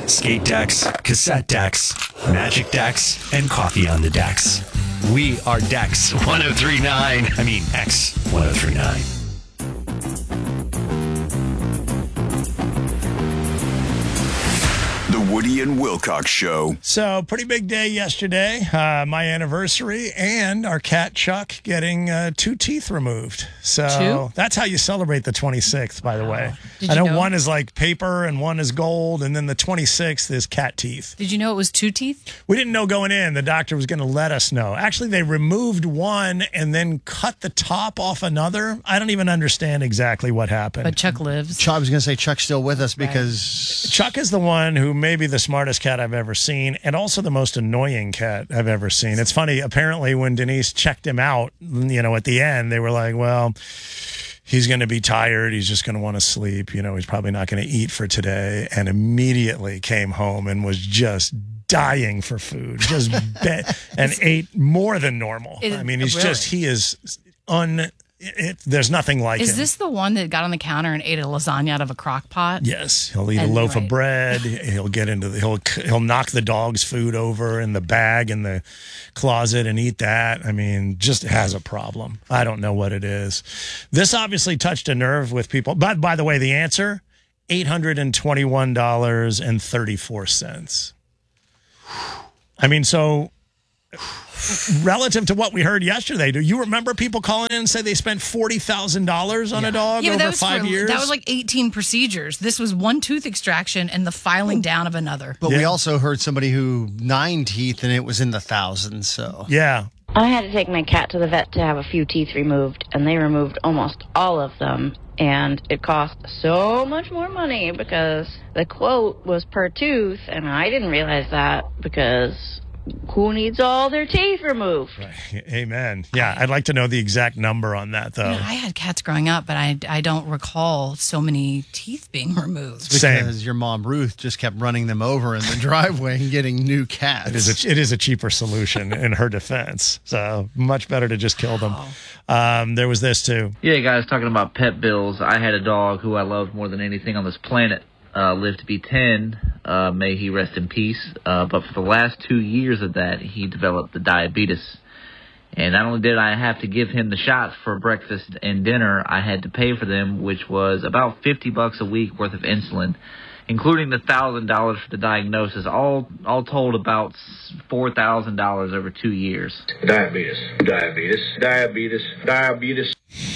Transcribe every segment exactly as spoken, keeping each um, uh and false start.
skate decks, cassette decks, magic decks, and coffee on the decks. We are Dex one oh three point nine. I mean, X one oh three point nine. The Woody and Wilcox Show. So, pretty big day yesterday. Uh, my anniversary and our cat Chuck getting uh, two teeth removed. So, two? That's how you celebrate the twenty-sixth, by the way. Did I know, you know one is like paper and one is gold, and then the twenty-sixth is cat teeth. Did you know it was two teeth? We didn't know going in. The doctor was going to let us know. Actually, they removed one and then cut the top off another. I don't even understand exactly what happened. But Chuck lives. Chuck, I was going to say Chuck's still with us because... Right. Chuck is the one who may be the smartest cat I've ever seen and also the most annoying cat I've ever seen. It's funny. Apparently, when Denise checked him out, you know, at the end, they were like, well... he's going to be tired. He's just going to want to sleep. You know, he's probably not going to eat for today. And immediately came home and was just dying for food, just be- and ate more than normal. Is, I mean, he's really? just, he is un, it, there's nothing like Is him. this the one that got on the counter and ate a lasagna out of a crock pot? Yes, he'll eat And- a loaf right. of bread. He'll get into the, he'll he'll knock the dog's food over in the bag in the closet and eat that. I mean, just has a problem. I don't know what it is. This obviously touched a nerve with people. But by the way, the answer eight hundred and twenty-one dollars and thirty-four cents. I mean, so. Relative to what we heard yesterday, do you remember people calling in and say they spent forty thousand dollars on Yeah. a dog Yeah, but over that was five for, years? That was like eighteen procedures. This was one tooth extraction and the filing down of another. But we Yeah. also heard somebody who nine teeth and it was in the thousands. So Yeah. I had to take my cat to the vet to have a few teeth removed, and they removed almost all of them. And it cost so much more money because the quote was per tooth, and I didn't realize that because who needs all their teeth removed? Right. Amen. Yeah, I'd like to know the exact number on that, though. You know, I had cats growing up, but I, I don't recall so many teeth being removed. Same. because your mom Ruth just kept running them over in the driveway and getting new cats. It is a, it is a cheaper solution in her defense. So much better to just kill them. Um, there was this, too. Yeah, guys, talking about pet bills. I had a dog who I loved more than anything on this planet. Uh, lived to be ten. Uh, may he rest in peace. Uh, but for the last two years of that, he developed the diabetes. And not only did I have to give him the shots for breakfast and dinner, I had to pay for them, which was about fifty bucks a week worth of insulin, including the one thousand dollars for the diagnosis, all all told about four thousand dollars over two years. Diabetes, diabetes, diabetes, diabetes.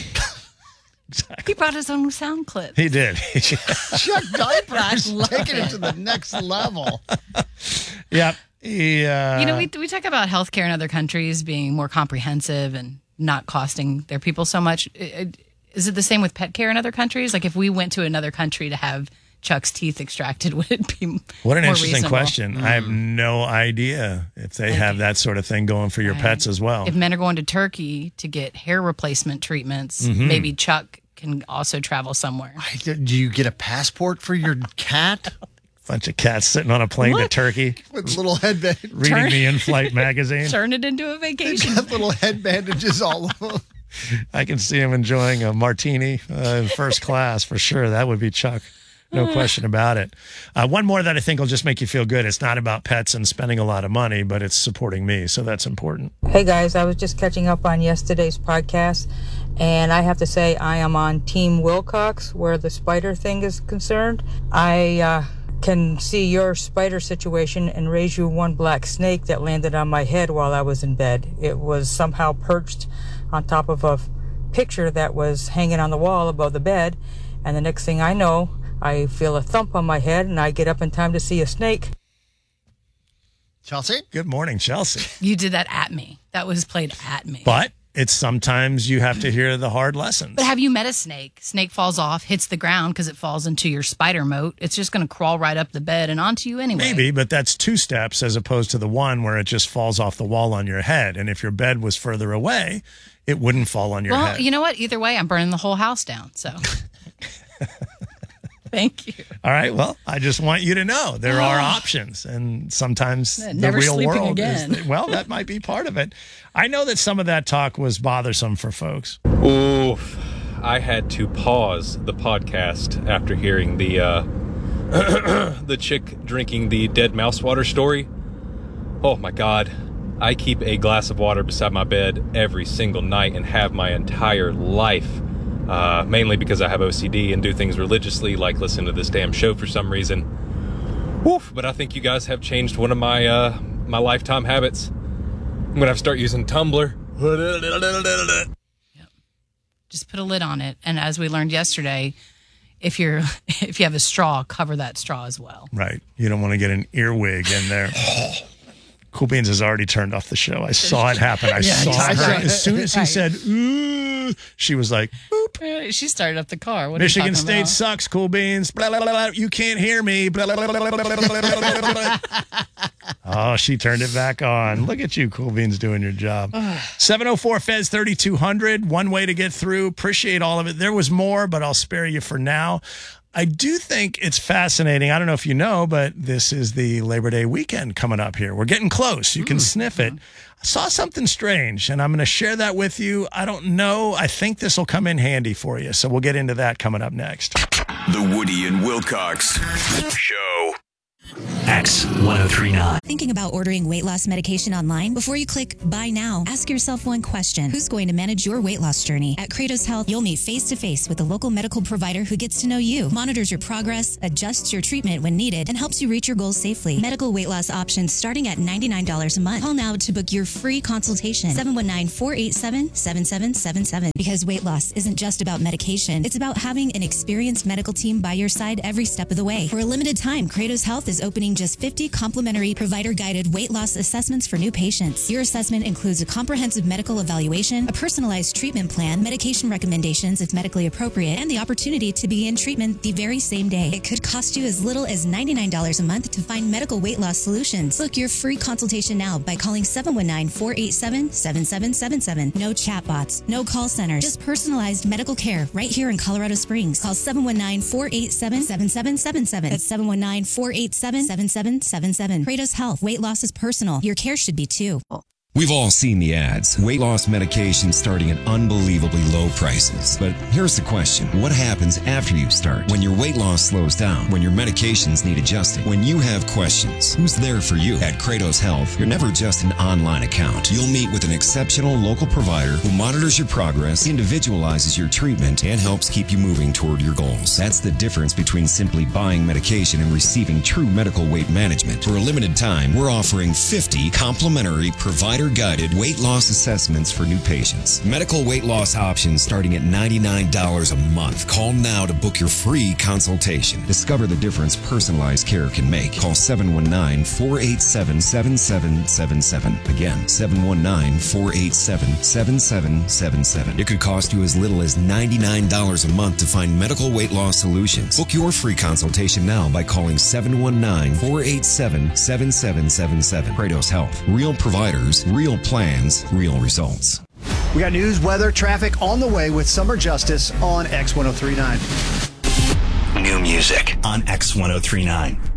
He brought his own sound clip. He did. Chuck Diapers I love taking it it. to the next level. Yep. He, uh, You know, we we talk about healthcare in other countries being more comprehensive and not costing their people so much. Is it the same with pet care in other countries? Like if we went to another country to have Chuck's teeth extracted, would it be What an more interesting reasonable? question. I have no idea if they have that sort of thing going for your Right. pets as well. If men are going to Turkey to get hair replacement treatments, Mm-hmm. maybe Chuck can also travel somewhere. Do you get a passport for your cat Bunch of cats sitting on a plane to Look. Turkey with little headband? reading Turn- the in-flight magazine. Turn it into a vacation. Got little head bandages all of them. I can see him enjoying a martini uh, in first class for sure. That would be Chuck. No question about it. Uh, one more that I think will just make you feel good. It's not about pets and spending a lot of money, but it's supporting me. So that's important. Hey guys, I was just catching up on yesterday's podcast, and I have to say I am on Team Wilcox where the spider thing is concerned. I uh, can see your spider situation and raise you one black snake that landed on my head while I was in bed. It was somehow perched on top of a picture that was hanging on the wall above the bed, and the next thing I know, I feel a thump on my head, and I get up in time to see a snake. Chelsea? Good morning, Chelsea. You did that at me. That was played at me. But it's sometimes you have to hear the hard lessons. But have you met a snake? Snake falls off, hits the ground because it falls into your spider moat. It's just going to crawl right up the bed and onto you anyway. Maybe, but that's two steps as opposed to the one where it just falls off the wall on your head. And if your bed was further away, it wouldn't fall on your Well, head. you know what? Either way, I'm burning the whole house down. So thank you. All right. Well, I just want you to know there are options, and sometimes the Never real sleeping world again. is. Well, that might be part of it. I know that some of that talk was bothersome for folks. Oof. I had to pause the podcast after hearing the uh, the chick drinking the dead mouse water story. Oh my God. I keep a glass of water beside my bed every single night and have my entire life. Uh, mainly because I have O C D and do things religiously, like listen to this damn show for some reason. Woof, but I think you guys have changed one of my uh, my lifetime habits. I'm gonna have to start using Tumblr. Yep. Just put a lid on it, and as we learned yesterday, if you're if you have a straw, cover that straw as well. Right. You don't want to get an earwig in there. Cool Beans has already turned off the show. I saw it happen. I Yeah, saw I her. saw it. As soon as he Right. said, ooh, she was like, boop. Uh, She started up the car. What are you Michigan talking State about? sucks, Cool Beans. Blah, blah, blah, blah. You can't hear me. Blah, blah, blah, blah, blah, blah, blah, blah, blah. Oh, she turned it back on. Look at you, Cool Beans, doing your job. seven oh four Fez thirty-two hundred. One way to get through. Appreciate all of it. There was more, but I'll spare you for now. I do think it's fascinating. I don't know if you know, but this is the Labor Day weekend coming up here. We're getting close. You can sniff it. I saw something strange, and I'm going to share that with you. I don't know. I think this will come in handy for you. So we'll get into that coming up next. The Woody and Wilcox Show. X ten thirty-nine. Thinking about ordering weight loss medication online? Before you click buy now, ask yourself one question. Who's going to manage your weight loss journey? At Kratos Health, you'll meet face to face with a local medical provider who gets to know you, monitors your progress, adjusts your treatment when needed, and helps you reach your goals safely. Medical weight loss options starting at ninety-nine dollars a month. Call now to book your free consultation. seven one nine, four eight seven, seven seven seven seven. Because weight loss isn't just about medication, it's about having an experienced medical team by your side every step of the way. For a limited time, Kratos Health is opening just fifty complimentary provider-guided weight loss assessments for new patients. Your assessment includes a comprehensive medical evaluation, a personalized treatment plan, medication recommendations if medically appropriate, and the opportunity to begin treatment the very same day. It could cost you as little as ninety-nine dollars a month to find medical weight loss solutions. Book your free consultation now by calling seven one nine, four eight seven, seven seven seven seven. No chatbots, no call centers, just personalized medical care right here in Colorado Springs. Call seven one nine, four eight seven, seven seven seven seven. That's seven one nine, four eight seven, seven seven seven seven. Kratos Health. Weight loss is personal. Your care should be too. We've all seen the ads. Weight loss medication starting at unbelievably low prices. But here's the question. What happens after you start? When your weight loss slows down? When your medications need adjusting? When you have questions? Who's there for you? At Kratos Health, you're never just an online account. You'll meet with an exceptional local provider who monitors your progress, individualizes your treatment, and helps keep you moving toward your goals. That's the difference between simply buying medication and receiving true medical weight management. For a limited time, we're offering fifty complimentary provider guided weight loss assessments for new patients. Medical weight loss options starting at ninety-nine dollars a month. Call now to book your free consultation. Discover the difference personalized care can make. Call seven one nine, four eight seven, seven seven seven seven. Again, seven one nine, four eight seven, seven seven seven seven. It could cost you as little as ninety-nine dollars a month to find medical weight loss solutions. Book your free consultation now by calling seven one nine, four eight seven, seven seven seven seven. Kratos Health. Real providers, real plans, real results. We got news, weather, traffic on the way with Summer Justice on X ten thirty-nine. New music on X ten thirty-nine.